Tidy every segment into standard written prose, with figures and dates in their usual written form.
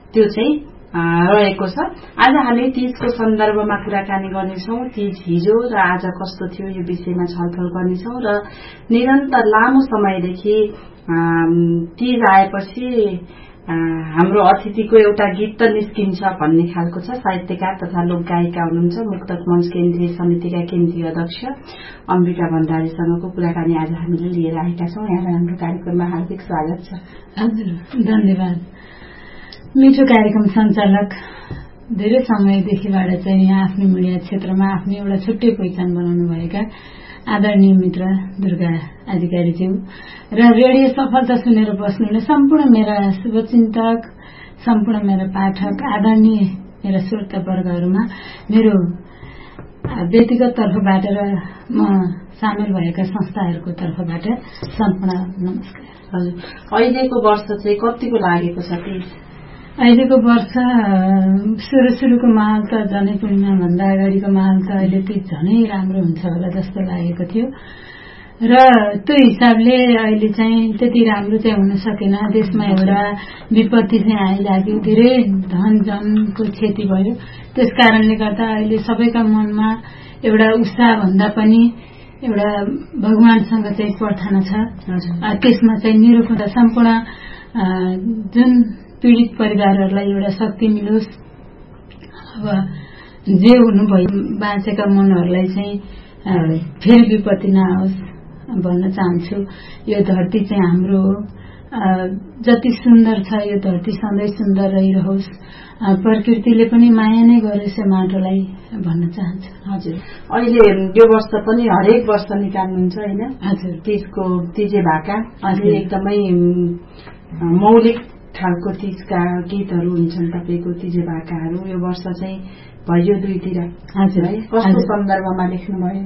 त्यो चाहिँ रहेको छ। आज हामी तीजको सन्दर्भमा कुराकानी गर्नेछौँ। तीज हिजो र आज कस्तो थियो यो विषयमा छलफल गर्नेछौँ र निरन्तर लामो समयदेखि तीज आएपछि हाम्रो अतिथिको एउटा गीत त निस्किन्छ भन्ने खालको छ। साहित्यकार तथा लोकगायिका हुनुहुन्छ मुक्तक मञ्च केन्द्रीय समितिका केन्द्रीय अध्यक्ष अम्बिका भण्डारीसँगको कुराकानी आज हामीले लिएर आएका छौँ। यहाँलाई हाम्रो कार्यक्रममा हार्दिक स्वागत छ। हजुर, धन्यवाद। मिठो कार्यक्रम सञ्चालक, धेरै समयदेखिबाट चाहिँ यहाँ आफ्नो मिडिया क्षेत्रमा आफ्नो एउटा छुट्टै पहिचान बनाउनु भएका आदरणीय मित्र दुर्गा अधिकारीज्यू र रेडियो सफलता सुनेर बस्नुहुने सम्पूर्ण मेरा शुभचिन्तक, सम्पूर्ण मेरा पाठक, आदरणीय मेरा श्रोतावर्गहरूमा मेरो व्यक्तिगत तर्फबाट र म सामेल भएका संस्थाहरूको तर्फबाट सम्पूर्ण नमस्कार। हजुर, अहिलेको वर्ष चाहिँ कतिको लागेको छ तीज? अहिलेको वर्ष सुरुको माहौल त जनै पूर्णिमा भन्दा अगाडिको माहौल त अहिले तीज झनै राम्रो हुन्छ होला जस्तो लागेको थियो र त्यो हिसाबले अहिले चाहिँ त्यति राम्रो चाहिँ हुन सकेन। देशमा एउटा विपत्ति चाहिँ आइलाग्यो, धेरै धन जनको क्षति भयो। त्यस कारणले गर्दा अहिले सबैका मनमा एउटा उत्साह भन्दा पनि एउटा भगवानसँग चाहिँ प्रार्थना छ। त्यसमा चाहिँ निरूपण सम्पूर्ण जुन पीडित परिवारहरूलाई एउटा शक्ति मिलोस्, अब जे हुनुभयो बाँचेका मनहरूलाई चाहिँ फेरि विपत्ति नआओस् भन्न चाहन्छु। यो धरती चाहिँ हाम्रो हो, जति सुन्दर छ यो धरती सधैँ सुन्दर रहिरहोस्, प्रकृतिले पनि माया नै गरोस् माटोलाई भन्न चाहन्छु। हजुर, अहिले यो वर्ष पनि हरेक वर्ष निकाल्नुहुन्छ होइन? हजुर, तीजको तीजे भाका अहिले एकदमै मौलिक खालको तीजका गीतहरू हुन्छन् तपाईँको तीजे भाकाहरू। यो वर्ष चाहिँ भयो दुईतिर। हजुर, कस्तो सन्दर्भमा लेख्नुभयो?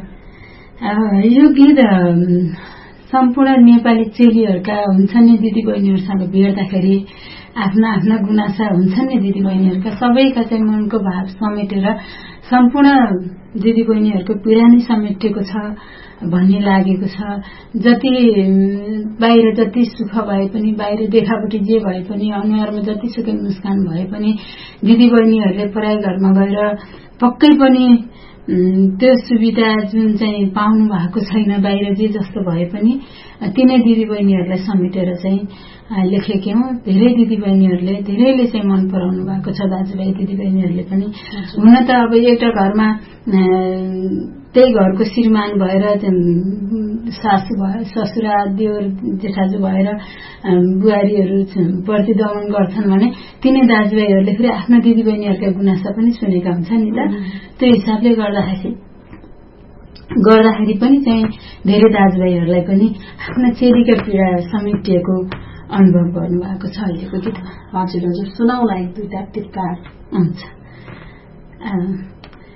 यो गीत सम्पूर्ण नेपाली चेलीहरूका हुन्छन् नि दिदीबहिनीहरूसँग भेट्दाखेरि आफ्ना आफ्ना गुनासा हुन्छन् नि दिदीबहिनीहरूका, सबैका चाहिँ मनको भाव समेटेर सम्पूर्ण दिदीबहिनीहरूको पीडा नै समेटिएको छ भन्ने लागेको छ। जति बाहिर जति सुख भए पनि, बाहिर देखापट्टि जे भए पनि, अनुहारमा जतिसुकै मुस्कान भए पनि दिदीबहिनीहरूले पराई घरमा गएर पक्कै पनि त्यो सुविधा जुन चाहिँ पाउनु भएको छैन, बाहिर जे जस्तो भए पनि तिनै दिदीबहिनीहरूलाई समेटेर चाहिँ लेखेकी हौँ। धेरै दिदीबहिनीहरूले धेरैले चाहिँ मन पराउनु भएको छ, दाजुभाइ दिदीबहिनीहरूले पनि। हुन त अब एउटा घरमा त्यही घरको श्रीमान भएर सासु भयो, ससुरा, देवर, जेठाजु भएर बुहारीहरू प्रतिदमन गर्छन् भने तिनै दाजुभाइहरूले फेरि आफ्ना दिदीबहिनीहरूका गुनासा पनि सुनेका हुन्छन् नि त। त्यो हिसाबले गर्दाखेरि पनि चाहिँ धेरै दाजुभाइहरूलाई पनि आफ्ना चेलीका पीडा समेटिएको अनुभव गर्नुभएको छ अहिलेको गीतमा। हजुर हजुर, सुनाउन एक दुईटा टिप्का। हुन्छ।